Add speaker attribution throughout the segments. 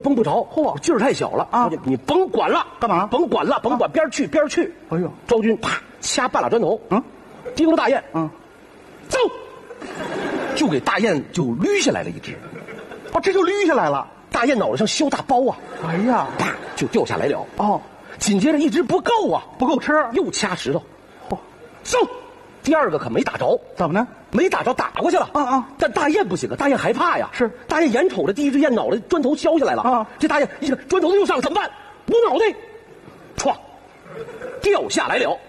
Speaker 1: 绷不着，嚯，劲儿太小了啊！你甭管了，
Speaker 2: 干嘛？
Speaker 1: 甭管了，甭管，边去边去。
Speaker 2: 哎呦，
Speaker 1: 昭君啪掐半拉砖头，盯着大雁，走，就给大雁就捋下来了一只。
Speaker 2: 哦，这就捋下来了。
Speaker 1: 大雁脑袋上削大包啊！
Speaker 2: 哎呀，
Speaker 1: 啪就掉下来了。
Speaker 2: 哦，
Speaker 1: 紧接着一只不够啊，
Speaker 2: 不够吃，
Speaker 1: 又掐石头。走，第二个可没打着，
Speaker 2: 怎么呢？
Speaker 1: 没打着，打过去了。但大雁不行啊，大雁害怕呀。
Speaker 2: 是，
Speaker 1: 大雁眼瞅着第一只雁脑袋砖头削下来了。这大雁一看砖头子又上了，怎么办？捂脑袋，歘，掉下来了。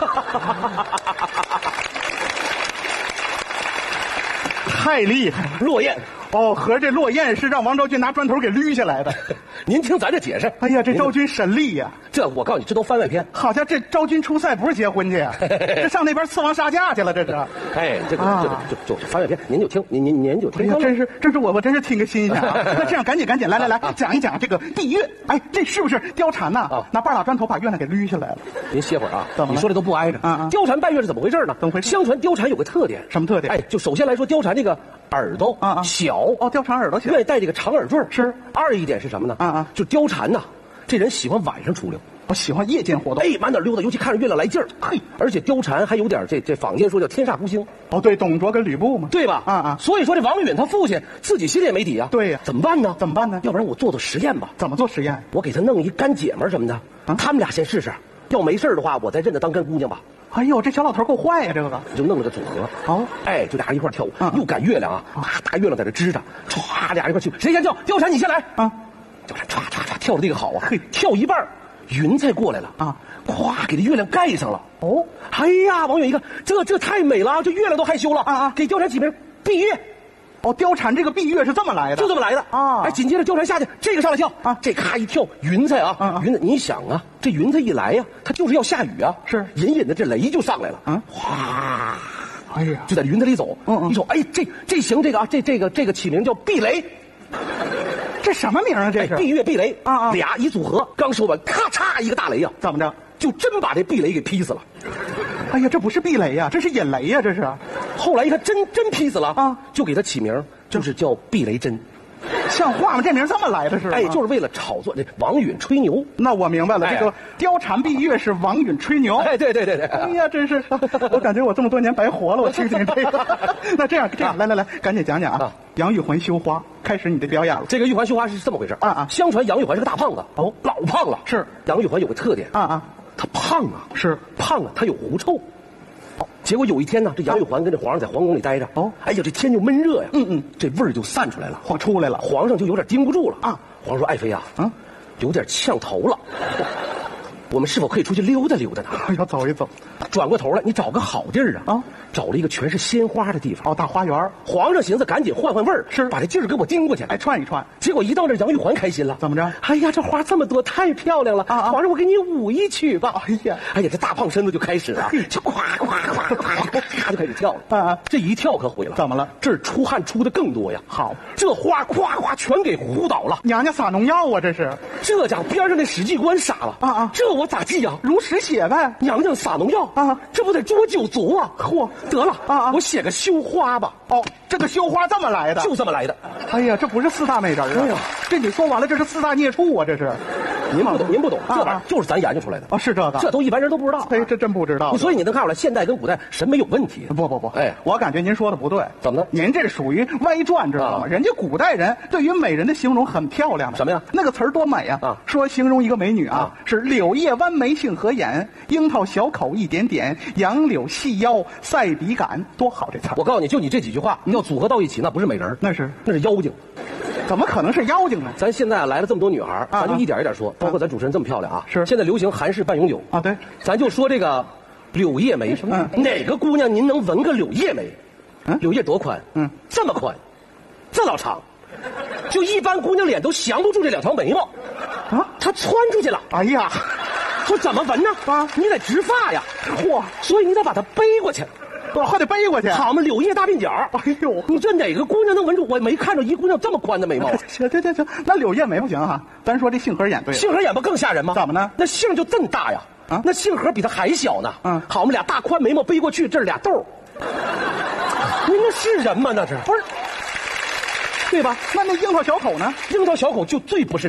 Speaker 2: 太厉害了，
Speaker 1: 落雁。
Speaker 2: 哦，合着这落雁是让王昭君拿砖头给捋下来的。
Speaker 1: 您听咱这解释。
Speaker 2: 哎呀，这昭君神力呀！
Speaker 1: 这我告诉你，这都番外篇。
Speaker 2: 好像这昭君出塞不是结婚去呀，这上那边刺王杀驾去了，这是。
Speaker 1: 哎，这个就是番外篇，您就听，您就听。
Speaker 2: 哎呀，真是我真是听个新鲜啊！那这样赶紧来讲一讲这个闭月。哎，这是不是貂蝉呐？拿半拉砖头把月亮给捋下来了。
Speaker 1: 您歇会儿啊，
Speaker 2: 怎么了？
Speaker 1: 你说这都不挨着。貂蝉拜月是怎么回事呢？
Speaker 2: 怎么回事？
Speaker 1: 相传貂蝉有个特点，
Speaker 2: 什么特点？
Speaker 1: 哎，就首先来说，貂蝉这个耳朵小。
Speaker 2: 哦，貂蝉耳朵小，
Speaker 1: 愿意戴这个长耳坠。
Speaker 2: 是。
Speaker 1: 二一点是什么呢？就貂蝉呐，这人喜欢晚上出溜。
Speaker 2: 我喜欢夜间活动，
Speaker 1: 哎，满哪溜达，尤其看着月亮来劲儿。嘿，而且貂蝉还有点这坊间说叫天煞孤星。
Speaker 2: 哦，对，董卓跟吕布嘛，
Speaker 1: 对吧？所以说这王允他父亲自己心里也没底啊。
Speaker 2: 对呀，
Speaker 1: 怎么办呢？要不然我做实验吧。
Speaker 2: 怎么做实验？
Speaker 1: 我给他弄一干姐们什么的，他们俩先试试。要没事的话，我再认他当干姑娘吧。
Speaker 2: 哎呦，这小老头够坏呀，这个
Speaker 1: 就弄了个组合。哦，哎，就俩人一块跳舞，又赶月亮啊，大月亮在这支着，歘，俩人一块去，谁先跳？貂蝉你先来啊！貂蝉歘跳的这个好啊，跳一半，云彩过来了啊，咵给这月亮盖上了。哦，哎呀，王允一看，这太美了，这月亮都害羞了给貂蝉起名闭月。
Speaker 2: 哦，貂蝉这个闭月是这么来的，
Speaker 1: 就这么来的啊！哎，紧接着貂蝉下去，这个上来跳这咔一跳，云彩云彩，你想啊，这云彩一来呀，它就是要下雨啊，
Speaker 2: 是
Speaker 1: 隐隐的这雷就上来了哗，
Speaker 2: 哎呀，
Speaker 1: 就在云彩里走，一瞅，哎，这行，这个起名叫避雷，
Speaker 2: 这什么名啊？这是
Speaker 1: 闭月避雷俩一组合，刚说完，咔嚓一个大雷呀，
Speaker 2: 怎么着？
Speaker 1: 就真把这避雷给劈死了。
Speaker 2: 哎呀，这不是避雷呀，这是引雷呀，这是。
Speaker 1: 后来一看，真劈死了就给他起名，就是叫避雷针。
Speaker 2: 像话吗？这名这么来的是吧？
Speaker 1: 哎，就是为了炒作这王允吹牛。
Speaker 2: 那我明白了，这个貂蝉闭月是王允吹牛。
Speaker 1: 哎，对。
Speaker 2: 哎呀，真是，我感觉我这么多年白活了。我听听这个。那这样，来，赶紧讲讲啊。杨玉环绣花，开始你的表演了。
Speaker 1: 这个玉环绣花是这么回事相传杨玉环是个大胖子，老胖了。
Speaker 2: 是
Speaker 1: 杨玉环有个特点他胖啊，
Speaker 2: 是
Speaker 1: 胖啊，他有狐臭。结果有一天呢，这杨玉环跟这皇上在皇宫里待着，哎呀，这天就闷热呀，这味儿就散出来了，
Speaker 2: 出来了，
Speaker 1: 皇上就有点盯不住了皇上说：“爱妃啊，有点呛头了，我们是否可以出去溜达溜达呢？
Speaker 2: 要走一走。”
Speaker 1: 转过头来，你找个好地儿找了一个全是鲜花的地方。
Speaker 2: 大花园。
Speaker 1: 皇上寻思赶紧换味儿，
Speaker 2: 是
Speaker 1: 把这劲儿给我盯过去，
Speaker 2: 哎，串一串。
Speaker 1: 结果一到这，杨玉环开心了，
Speaker 2: 怎么着？
Speaker 1: 哎呀，这花这么多，太漂亮了皇上，我给你舞一曲吧。
Speaker 2: 哎呀，
Speaker 1: 这大胖身子就开始了，就咵就开始跳了这一跳可毁了，
Speaker 2: 怎么了？
Speaker 1: 这出汗出的更多呀。好，这花咵全给糊倒了。
Speaker 2: 娘娘撒农药啊，这是。
Speaker 1: 这家伙边上那史记官傻了这我咋记啊？
Speaker 2: 如实写呗。
Speaker 1: 娘娘撒农药这不得捉九族啊？嚯，得了我写个绣花吧。
Speaker 2: 这个绣花这么来的，
Speaker 1: 就这么来的。
Speaker 2: 哎呀，这不是四大美人啊！
Speaker 1: 哎呀，
Speaker 2: 这你说完了，这是四大孽畜啊！这是，
Speaker 1: 您不懂，这玩意儿就是咱研究出来的
Speaker 2: 是这个，
Speaker 1: 这都一般人都不知道。
Speaker 2: 哎，这真不知道。
Speaker 1: 所以你能看出来，现代跟古代审美有问题。
Speaker 2: 不，我感觉您说的不对。
Speaker 1: 怎么呢？
Speaker 2: 您这属于歪传，知道吗？人家古代人对于美人的形容很漂亮。
Speaker 1: 什么呀？
Speaker 2: 那个词儿多美啊！说形容一个美女是柳叶弯眉杏核眼，樱桃小口一点点，杨柳细腰赛笔杆，多好这词儿！
Speaker 1: 我告诉你，就你这几句话，要组合到一起，那不是美人，
Speaker 2: 那是
Speaker 1: 妖精。
Speaker 2: 怎么可能是妖精呢？
Speaker 1: 咱现在来了这么多女孩，咱就一点一点说，包括咱主持人这么漂亮
Speaker 2: 是
Speaker 1: 现在流行韩式半永久
Speaker 2: 对，
Speaker 1: 咱就说这个柳叶眉什么？哪个姑娘您能纹个柳叶眉？柳叶多宽？这么宽，这老长，就一般姑娘脸都降不住这两条眉毛她穿出去了。
Speaker 2: 哎呀，
Speaker 1: 说怎么纹呢？你得植发呀，所以你得把它背过去。
Speaker 2: 还得背过去，
Speaker 1: 好嘛，柳叶大鬓角。
Speaker 2: 哎呦，
Speaker 1: 你这哪个姑娘能纹住？我没看着一姑娘这么宽的眉毛。
Speaker 2: 行，那柳叶眉不行咱说这杏核眼对了。
Speaker 1: 杏核眼不更吓人吗？
Speaker 2: 怎么呢？
Speaker 1: 那杏就这么大呀，那杏核比它还小呢。好，我们俩大宽眉毛背过去，这是俩豆。您那是人吗？那是不是？对吧？
Speaker 2: 那樱桃小口呢？
Speaker 1: 樱桃小口就最不是人。